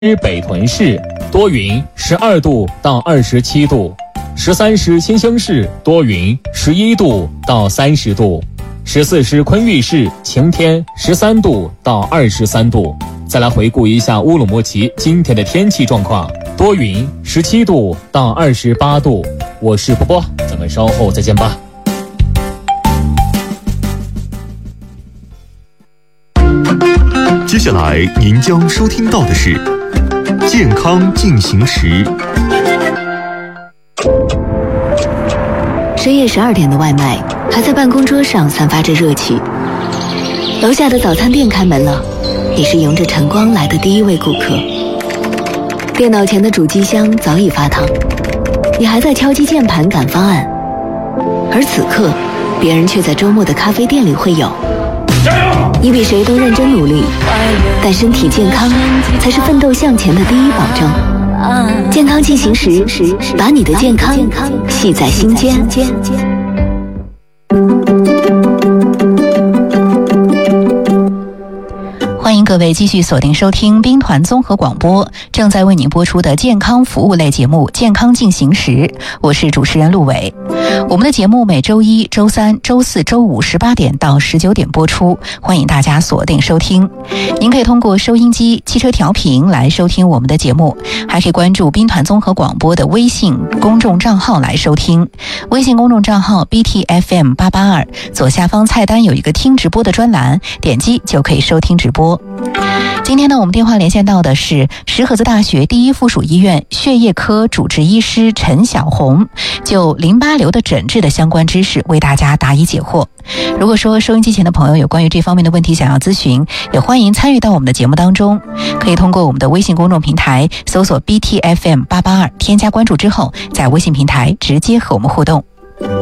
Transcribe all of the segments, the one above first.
北屯市多云12度到27度，13市新兴市多云11度到30度，14市昆玉市晴天13度到23度。再来回顾一下乌鲁木齐今天的天气状况，多云17度到28度。我是波波，咱们稍后再见吧。 接下来您将收听到的是健康进行时。 深夜12点的外卖还在办公桌上散发着热气，楼下的早餐店开门了，你是迎着晨光来的第一位顾客。电脑前的主机箱早已发烫，你还在敲击键盘赶方案，而此刻别人却在周末的咖啡店里会友。你比谁都认真努力，但身体健康才是奋斗向前的第一保证。健康进行时，把你的健康系在心间。 欢迎各位继续锁定收听兵团综合广播，正在为您播出的健康服务类节目《健康进行时》，我是主持人陆伟。我们的节目每周一、周三、周四、周五18点到19点播出，欢迎大家锁定收听。您可以通过收音机、汽车调频来收听我们的节目，还可以关注兵团综合广播的微信公众账号来收听。微信公众账号 BTFM882，左下方菜单有一个听直播的专栏，点击就可以收听直播。今天呢，我们电话连线到的是石河子大学第一附属医院血液科主治医师陈晓红，就淋巴瘤的诊治的相关知识为大家答疑解惑。如果说收音机前的朋友有关于这方面的问题想要咨询，也欢迎参与到我们的节目当中，可以通过我们的微信公众平台搜索 BTFM882，添加关注之后，在微信平台直接和我们互动。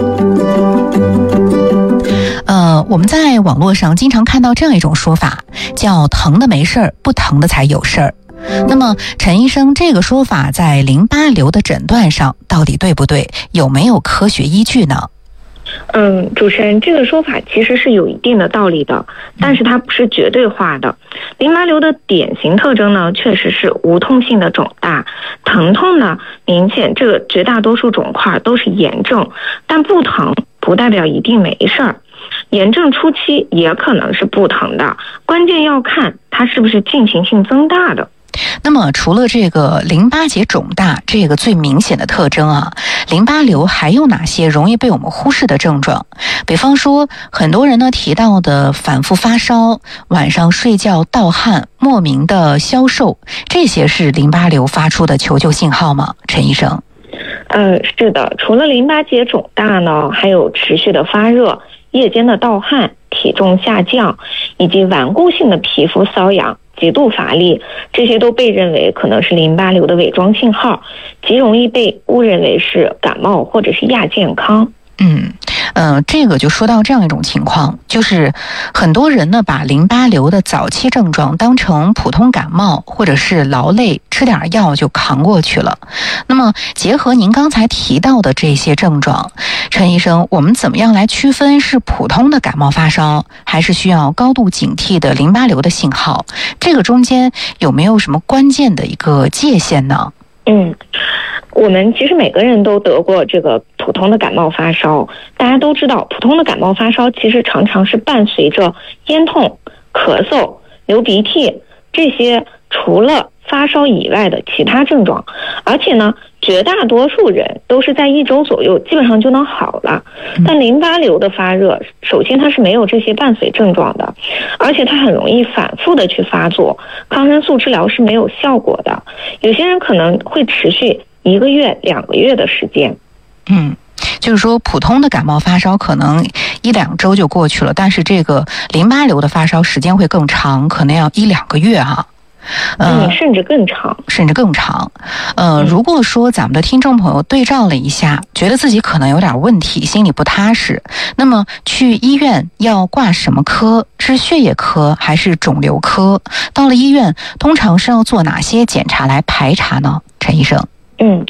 我们在网络上经常看到这样一种说法，叫疼的没事儿，不疼的才有事儿。那么陈医生，这个说法在淋巴瘤的诊断上到底对不对？有没有科学依据呢？ 主持人，这个说法其实是有一定的道理的，但是它不是绝对化的。淋巴瘤的典型特征呢，确实是无痛性的肿大，疼痛呢明显，这个绝大多数肿块都是炎症，但不疼不代表一定没事儿。炎症初期也可能是不疼的，关键要看它是不是进行性增大的。 那么除了这个淋巴结肿大这个最明显的特征啊，淋巴瘤还有哪些容易被我们忽视的症状？比方说很多人呢提到的反复发烧、晚上睡觉盗汗、莫名的消瘦，这些是淋巴瘤发出的求救信号吗？陈医生。 是的，除了淋巴结肿大呢，还有持续的发热、夜间的盗汗、体重下降，以及顽固性的皮肤瘙痒、极度乏力，这些都被认为可能是淋巴瘤的伪装信号，极容易被误认为是感冒或者是亚健康。 这个就说到这样一种情况，就是很多人呢把淋巴瘤的早期症状当成普通感冒或者是劳累，吃点药就扛过去了。那么结合您刚才提到的这些症状，陈医生，我们怎么样来区分是普通的感冒发烧，还是需要高度警惕的淋巴瘤的信号？这个中间有没有什么关键的一个界限呢？ 我们其实每个人都得过这个普通的感冒发烧，大家都知道普通的感冒发烧其实常常是伴随着咽痛、咳嗽、流鼻涕这些除了发烧以外的其他症状，而且呢绝大多数人都是在1周左右基本上就能好了。但淋巴瘤的发热，首先它是没有这些伴随症状的，而且它很容易反复的去发作，抗生素治疗是没有效果的，有些人可能会持续1个月、2个月的时间。 就是说普通的感冒发烧可能1-2周就过去了，但是这个淋巴瘤的发烧时间会更长，可能要1-2个月哈。 甚至更长。 如果说咱们的听众朋友对照了一下，觉得自己可能有点问题，心里不踏实，那么去医院要挂什么科？是血液科还是肿瘤科？到了医院通常是要做哪些检查来排查呢？陈医生。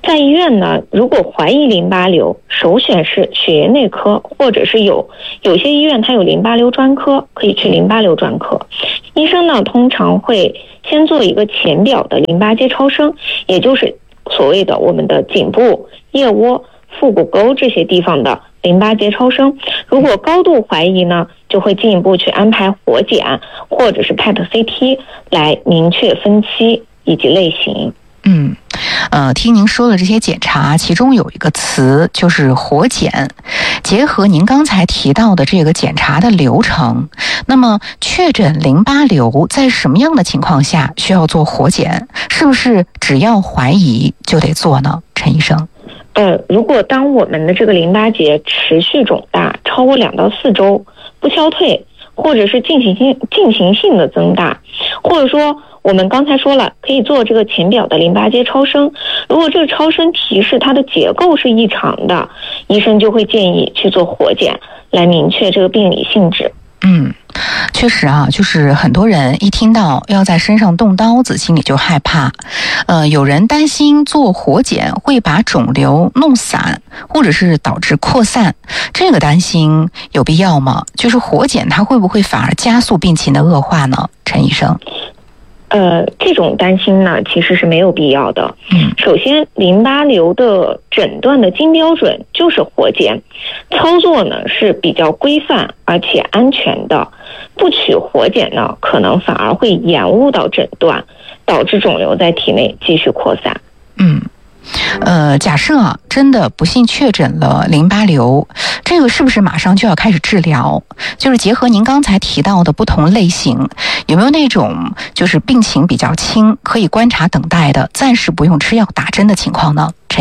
在医院呢，如果怀疑淋巴瘤，首选是血液内科，或者是有些医院它有淋巴瘤专科，可以去淋巴瘤专科。医生呢通常会先做一个浅表的淋巴结超声，也就是所谓的我们的颈部、腋窝、腹股沟这些地方的淋巴结超声。如果高度怀疑呢，就会进一步去安排活检或者是 PET CT 来明确分期以及类型。 听您说的这些检查，其中有一个词就是活检。结合您刚才提到的这个检查的流程，那么确诊淋巴瘤在什么样的情况下需要做活检？是不是只要怀疑就得做呢？陈医生。 如果当我们的这个淋巴结持续肿大，超过2到4周不消退，或者是进行性的增大，或者说我们刚才说了，可以做这个浅表的淋巴结超声。如果这个超声提示它的结构是异常的，医生就会建议去做活检，来明确这个病理性质。 确实啊，就是很多人一听到要在身上动刀子，心里就害怕。有人担心做活检会把肿瘤弄散，或者是导致扩散，这个担心有必要吗？就是活检它会不会反而加速病情的恶化呢？陈医生。 这种担心呢，其实是没有必要的。首先，淋巴瘤的诊断的金标准就是活检，操作呢是比较规范而且安全的。不取活检呢，可能反而会延误到诊断，导致肿瘤在体内继续扩散。 假设啊，真的不幸确诊了淋巴瘤，这个是不是马上就要开始治疗？就是结合您刚才提到的不同类型，有没有那种就是病情比较轻，可以观察等待的，暂时不用吃药打针的情况呢？陈